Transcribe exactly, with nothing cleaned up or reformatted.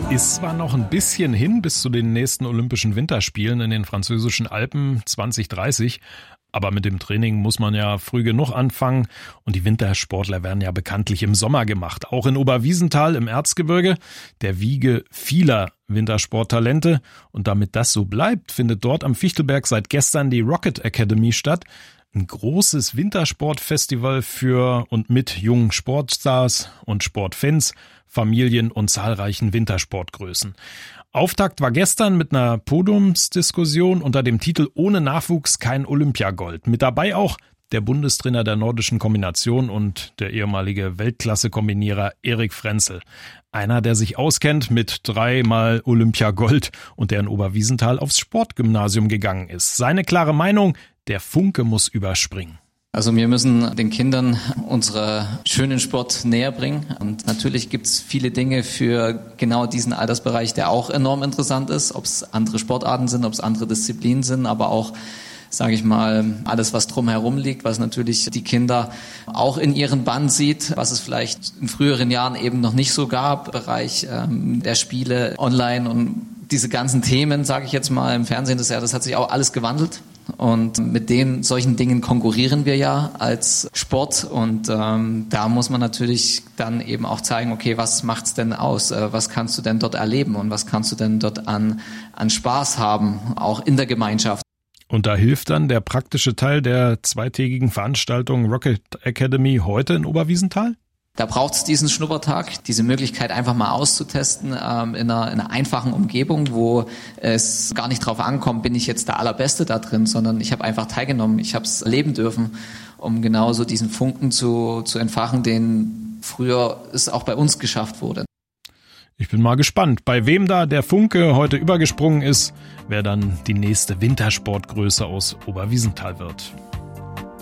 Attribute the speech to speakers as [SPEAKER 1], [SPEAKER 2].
[SPEAKER 1] Ist zwar noch ein bisschen hin bis zu den nächsten Olympischen Winterspielen in den französischen Alpen zwanzig dreißig, aber mit dem Training muss man ja früh genug anfangen und die Wintersportler werden ja bekanntlich im Sommer gemacht. Auch in Oberwiesenthal im Erzgebirge, der Wiege vieler Wintersporttalente. Und damit das so bleibt, findet dort am Fichtelberg seit gestern die Rocket Academy statt. Ein großes Wintersportfestival für und mit jungen Sportstars und Sportfans, Familien und zahlreichen Wintersportgrößen. Auftakt war gestern mit einer Podiumsdiskussion unter dem Titel Ohne Nachwuchs kein Olympiagold. Mit dabei auch der Bundestrainer der nordischen Kombination und der ehemalige Weltklasse-Kombinierer Erik Frenzel. Einer, der sich auskennt mit dreimal Olympiagold und der in Oberwiesenthal aufs Sportgymnasium gegangen ist. Seine klare Meinung: Der Funke muss überspringen.
[SPEAKER 2] Also wir müssen den Kindern unseren schönen Sport näher bringen. Und natürlich gibt es viele Dinge für genau diesen Altersbereich, der auch enorm interessant ist. Ob es andere Sportarten sind, ob es andere Disziplinen sind, aber auch, sage ich mal, alles, was drumherum liegt, was natürlich die Kinder auch in ihren Bann sieht, was es vielleicht in früheren Jahren eben noch nicht so gab. Bereich ähm, der Spiele online und diese ganzen Themen, sage ich jetzt mal, im Fernsehen, das, ja, das hat sich auch alles gewandelt. Und mit den solchen Dingen konkurrieren wir ja als Sport und ähm, da muss man natürlich dann eben auch zeigen, okay, was macht's denn aus? Äh, was kannst du denn dort erleben und was kannst du denn dort an, an Spaß haben, auch in der Gemeinschaft?
[SPEAKER 1] Und da hilft dann der praktische Teil der zweitägigen Veranstaltung Rocket Academy heute in Oberwiesenthal?
[SPEAKER 2] Da braucht es diesen Schnuppertag, diese Möglichkeit einfach mal auszutesten ähm, in, einer, in einer einfachen Umgebung, wo es gar nicht drauf ankommt, bin ich jetzt der Allerbeste da drin, sondern ich habe einfach teilgenommen, ich habe es erleben dürfen, um genauso diesen Funken zu, zu entfachen, den früher es auch bei uns geschafft wurde.
[SPEAKER 1] Ich bin mal gespannt, bei wem da der Funke heute übergesprungen ist, wer dann die nächste Wintersportgröße aus Oberwiesenthal wird.